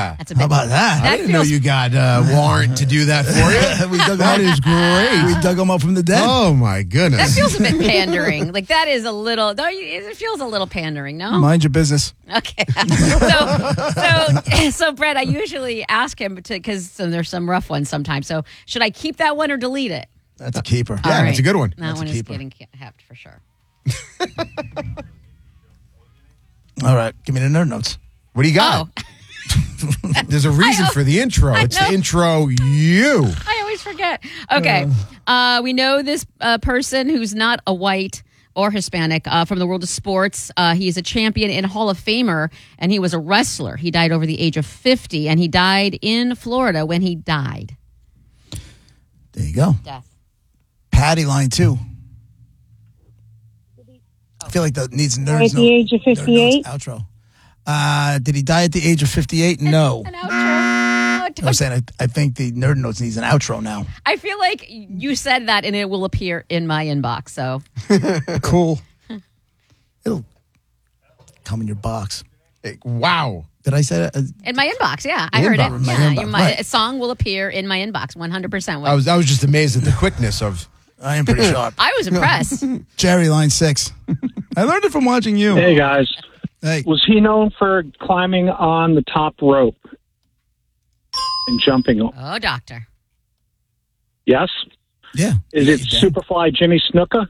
Yeah. That's a big How about that? I didn't know you got warrant to do that for you. That is great. We dug him up from the dead. Oh, my goodness. That feels a bit pandering. Like, that is a little, it feels a little pandering, no? Mind your business. Okay. So Brett, I usually ask him because there's some rough ones sometimes. So should I keep that one or delete it? That's a keeper. All Yeah, that's a good one. That That's one a is keeper. getting kept for sure. All right. Give me the nerd notes. What do you got? Oh, There's a reason for the intro. It's know. the intro you. I always forget. Okay. We know this person who's not a white or Hispanic from the world of sports. He is a champion and Hall of Famer, and he was a wrestler. He died over the age of 50, and he died in Florida when he died. There you go. Death. Patty line 2. I feel like that needs nerds. At the age of 58? Outro. Did he die at the age of 58? No. An outro. I'm saying I think the nerd notes needs an outro now. I feel like you said that, and it will appear in my inbox. So Cool. It'll come in your box. Wow. Did I say that? in my inbox, yeah, I heard Inbox. it. My Yeah, inbox, my right. a song will appear in my inbox 100%. I was just amazed at the quickness of. I am pretty sharp. I was impressed. Jerry, line 6. I learned it from watching you. Hey, guys. Hey. Was he known for climbing on the top rope and jumping? Oh, doctor. Yes? Yeah. Is it He's dead. Superfly Jimmy Snuka?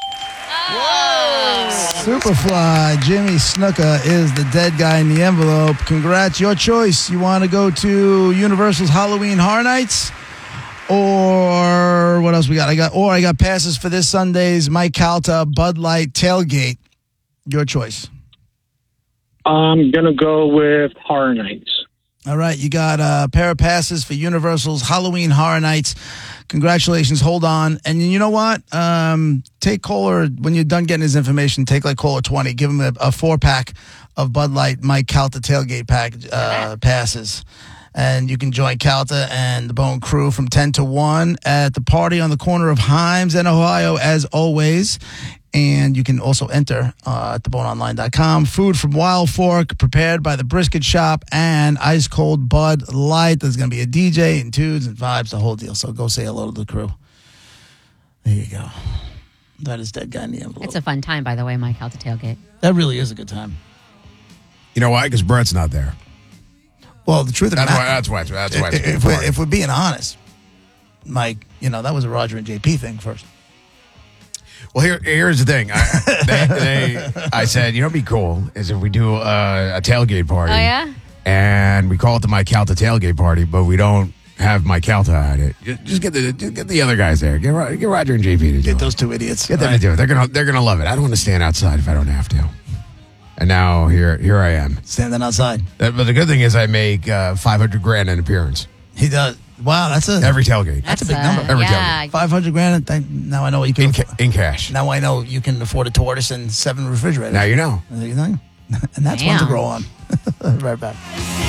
Superfly Jimmy Snuka is the dead guy in the envelope. Congrats, your choice. You want to go to Universal's Halloween Horror Nights, or what else we got? I got passes for this Sunday's Mike Calta Bud Light tailgate. Your choice. I'm going to go with Horror Nights. All right, you got a pair of passes for Universal's Halloween Horror Nights. Congratulations. Hold on. And you know what? Take caller, when you're done getting his information, take like caller 20. Give him a 4-pack of Bud Light Mike Calta tailgate passes. And you can join Calta and the Bone Crew from 10 to 1 at the party on the corner of Himes and Ohio, as always. And you can also enter at theboneonline.com. Food from Wild Fork, prepared by the Brisket Shop, and ice cold Bud Light. There's going to be a DJ and tunes and vibes, the whole deal. So go say hello to the crew. There you go. That is Dead Guy in the Envelope. It's a fun time, by the way, Mike Calta tailgate. That really is a good time. You know why? Because Brett's not there. Well, the truth of the matter, That's why. if we're being honest, Mike, that was a Roger and JP thing first. Well, here's the thing. I said, it'd be cool is if we do a tailgate party. Oh, yeah? And we call it the Mike Calta tailgate party, but we don't have Mike Calta at it. Just get the other guys there. Get Roger and JP to do it. Get those two idiots. Get them to do it. They're gonna love it. I don't want to stand outside if I don't have to. And now here I am. Standing outside. But the good thing is I make $500,000 an appearance. He does. Wow, that's Every tailgate. That's a big number. Every yeah. $500,000. Now I know what you can in cash. Now I know you can afford a tortoise and 7 refrigerators. Now you know. You think? And that's one to Damn. grow on. Right back.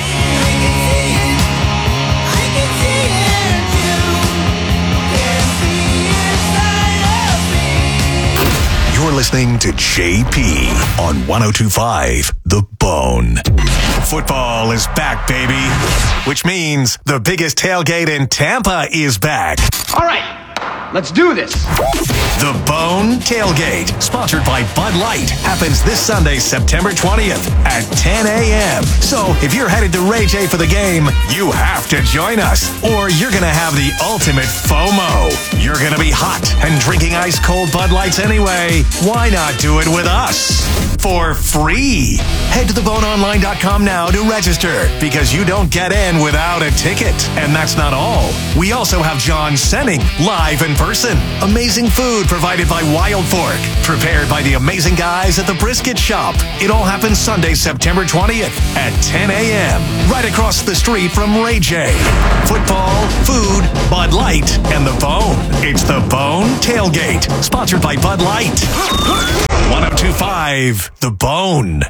You're listening to JP on 102.5 The Bone. Football is back, baby, which means the biggest tailgate in Tampa is back. All right, let's do this. The Bone Tailgate, sponsored by Bud Light, happens this Sunday, September 20th at 10 a.m. So if you're headed to Ray J for the game, you have to join us, or you're going to have the ultimate FOMO. You're going to be hot and drinking ice-cold Bud Lights anyway. Why not do it with us? For free. Head to theboneonline.com now to register, because you don't get in without a ticket. And that's not all. We also have John Senning live in person. Amazing food provided by Wild Fork, prepared by the amazing guys at the Brisket Shop. It all happens Sunday, September 20th at 10 a.m. right across the street from Ray J. Football, food, Bud Light, and The Bone. It's The Bone Tailgate, sponsored by Bud Light. 102.5 The Bone.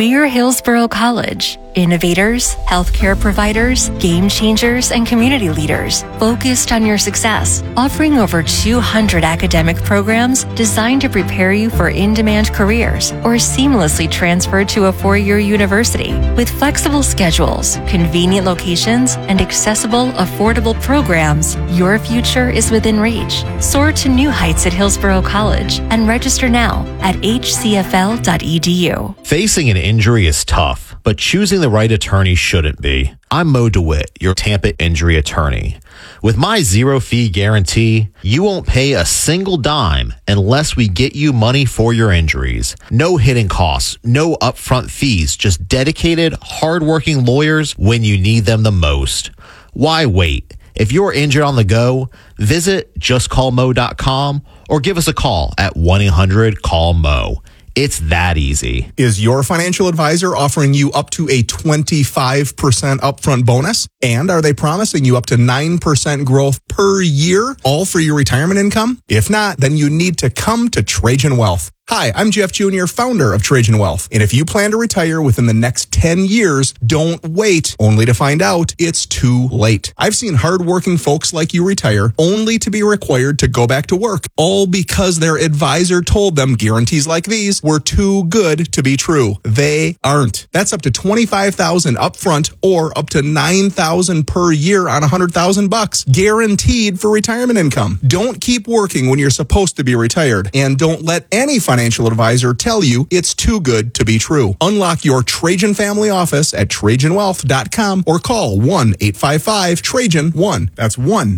We're Hillsborough College. Innovators, healthcare providers, game changers, and community leaders focused on your success, offering over 200 academic programs designed to prepare you for in-demand careers or seamlessly transfer to a four-year university. With flexible schedules, convenient locations, and accessible, affordable programs, your future is within reach. Soar to new heights at Hillsborough College and register now at hcfl.edu. Facing an injury is tough, but choosing the right attorney shouldn't be. I'm Mo DeWitt, your Tampa injury attorney. With my zero-fee guarantee, you won't pay a single dime unless we get you money for your injuries. No hidden costs, no upfront fees, just dedicated, hardworking lawyers when you need them the most. Why wait? If you're injured on the go, visit justcallmo.com or give us a call at 1-800-CALL-MO. It's that easy. Is your financial advisor offering you up to a 25% upfront bonus? And are they promising you up to 9% growth per year, all for your retirement income? If not, then you need to come to Trajan Wealth. Hi, I'm Jeff Jr., founder of Trajan Wealth. And if you plan to retire within the next 10 years, don't wait only to find out it's too late. I've seen hardworking folks like you retire only to be required to go back to work, all because their advisor told them guarantees like these were too good to be true. They aren't. That's up to $25,000 upfront or up to $9,000 per year on $100,000 guaranteed for retirement income. Don't keep working when you're supposed to be retired, and don't let any financial advisor tell you it's too good to be true. Unlock your Trajan family office at TrajanWealth.com or call 1-855-TRAJAN-1. That's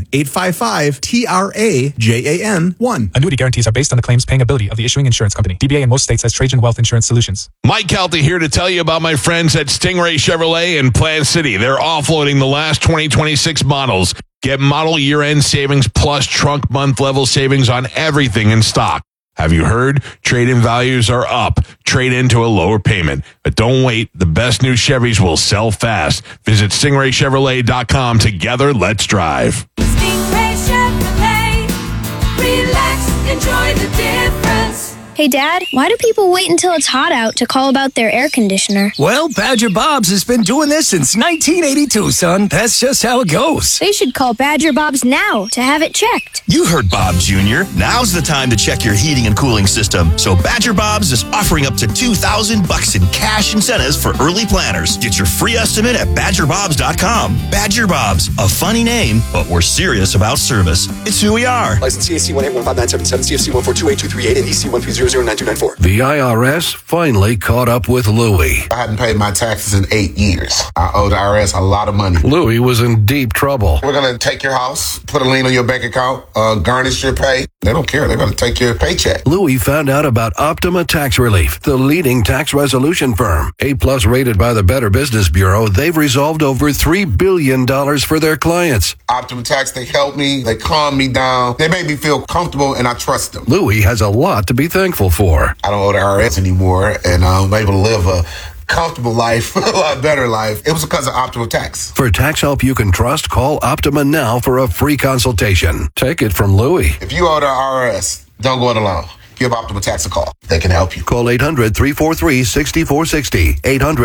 1-855-TRAJAN-1. Annuity guarantees are based on the claims paying ability of the issuing insurance company. DBA in most states has Trajan Wealth Insurance Solutions. Mike Calta here to tell you about my friends at Stingray Chevrolet in Plant City. They're offloading the last 2026 models. Get model year-end savings plus trunk month level savings on everything in stock. Have you heard? Trade-in values are up. Trade into a lower payment. But don't wait. The best new Chevys will sell fast. Visit StingrayChevrolet.com. Together, let's drive. Stingray Chevrolet. Relax. Enjoy the difference. Hey, Dad, why do people wait until it's hot out to call about their air conditioner? Well, Badger Bob's has been doing this since 1982, son. That's just how it goes. They should call Badger Bob's now to have it checked. You heard Bob Jr. Now's the time to check your heating and cooling system. So Badger Bob's is offering up to $2,000 in cash incentives for early planners. Get your free estimate at BadgerBobs.com. Badger Bob's, a funny name, but we're serious about service. It's who we are. License CAC 1815977, CFC 1428238, and EC 1309294. The IRS finally caught up with Louie. I hadn't paid my taxes in 8 years. I owe the IRS a lot of money. Louie was in deep trouble. We're going to take your house, put a lien on your bank account, garnish your pay. They don't care. They're going to take your paycheck. Louie found out about Optima Tax Relief, the leading tax resolution firm. A-plus rated by the Better Business Bureau, they've resolved over $3 billion for their clients. Optima Tax, they help me. They calm me down. They make me feel comfortable, and I trust them. Louie has a lot to be thankful for. I don't owe the IRS anymore, and I'm able to live a comfortable life, a lot better life. It was because of Optima Tax. For tax help you can trust, call Optima now for a free consultation. Take it from Louie. If you owe the IRS, don't go it alone. Give Optima Tax a call. They can help you. Call 800-343-6460.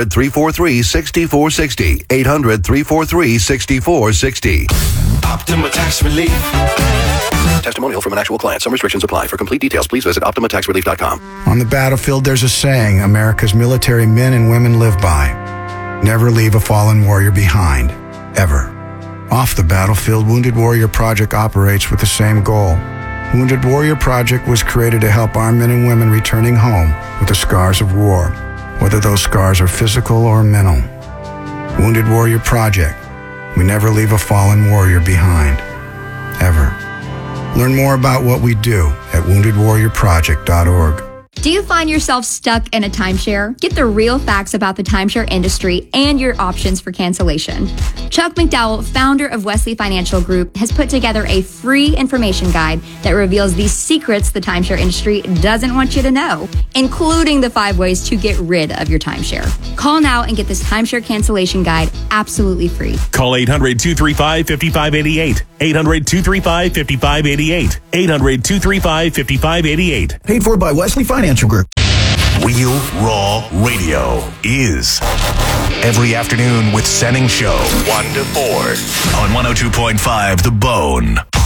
800-343-6460. 800-343-6460. Optima Tax Relief. Testimonial from an actual client. Some restrictions apply. For complete details, please visit OptimaTaxRelief.com. On the battlefield, there's a saying America's military men and women live by. Never leave a fallen warrior behind. Ever. Off the battlefield, Wounded Warrior Project operates with the same goal. Wounded Warrior Project was created to help our men and women returning home with the scars of war, whether those scars are physical or mental. Wounded Warrior Project. We never leave a fallen warrior behind. Ever. Learn more about what we do at woundedwarriorproject.org. Do you find yourself stuck in a timeshare? Get the real facts about the timeshare industry and your options for cancellation. Chuck McDowell, founder of Wesley Financial Group, has put together a free information guide that reveals the secrets the timeshare industry doesn't want you to know, including the 5 ways to get rid of your timeshare. Call now and get this timeshare cancellation guide absolutely free. Call 800-235-5588. 800-235-5588. 800-235-5588. Paid for by Wesley Financial Group. Real Raw Radio is every afternoon with Senning Show, 1 to 4 on 102.5 The Bone.